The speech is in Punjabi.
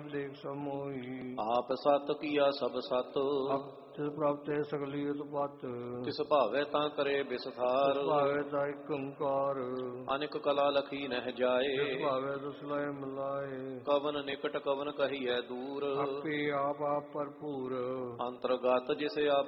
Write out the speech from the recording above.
ਦੇਖ ਸਮੋਈ। ਆਪ ਸਤ ਕੀਆ ਸਭ ਸਤ, ਤਿਸ ਪ੍ਰਾਪਤੇ ਸਗਲੀ ਉਤਪਤ। ਤਿਸ ਭਾਵੇ ਤਾਂ ਕਰੇ ਵਿਸਥਾਰ, ਭਾਵੇ ਤਾਂ ਇੱਕ ਓੰਕਾਰ। ਅਨੇਕ ਕਲਾ ਲਖੀ ਨਹਿ ਜਾਏ, ਤਿਸ ਭਾਵੇ ਤਿਸ ਲਏ ਮਿਲਾਏ। ਕਵਨ ਨਿਕਟ ਕਵਨ ਕਹੀਐ ਦੂਰ, ਆਪੇ ਆਪ ਭਰਪੂਰ। ਅੰਤਰਗਤ ਜਿਸ ਆਪ